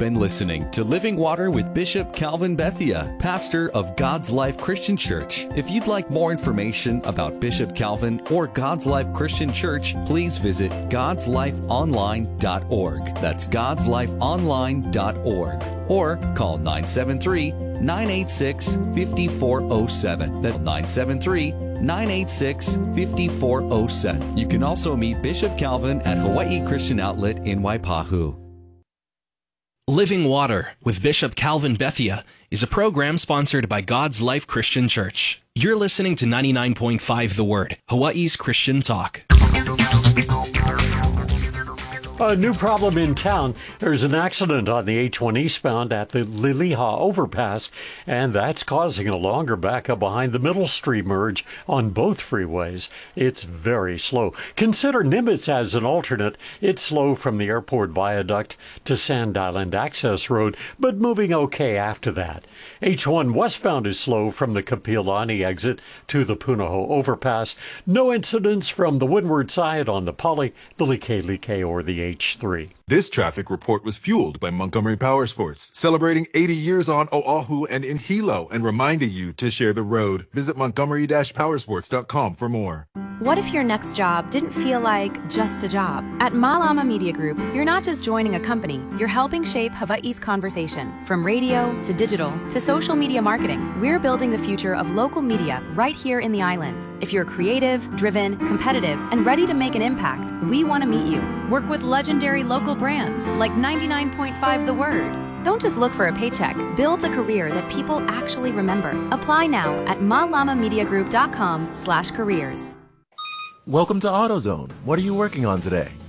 been listening to Living Water with Bishop Calvin Bethia, pastor of God's Life Christian Church. If you'd like more information about Bishop Calvin or God's Life Christian Church, please visit godslifeonline.org. That's godslifeonline.org. Or call 973-986-5407. That's 973-986-5407. You can also meet Bishop Calvin at Hawaii Christian Outlet in Waipahu. Living Water with Bishop Calvin Bethia is a program sponsored by God's Life Christian Church. You're listening to 99.5 The Word, Hawaii's Christian talk. A new problem in town. There's an accident on the H1 eastbound at the Liliha overpass, and that's causing a longer backup behind the Middle Street merge on both freeways. It's very slow. Consider Nimitz as an alternate. It's slow from the airport viaduct to Sand Island Access Road, but moving okay after that. H1 westbound is slow from the Kapiolani exit to the Punahou overpass. No incidents from the windward side on the Pali, the Like or the H3. This traffic report was fueled by Montgomery Powersports, celebrating 80 years on Oahu and in Hilo and reminding you to share the road. Visit montgomery-powersports.com for more. What if your next job didn't feel like just a job? At Malama Media Group, you're not just joining a company, you're helping shape Hawaii's conversation. From radio to digital to social media marketing, we're building the future of local media right here in the islands. If you're creative, driven, competitive, and ready to make an impact, we want to meet you. Work with legendary local brands like 99.5 The Word. Don't just look for a paycheck. Build a career that people actually remember. Apply now at malamamediagroup.com/careers. Welcome to AutoZone. What are you working on today?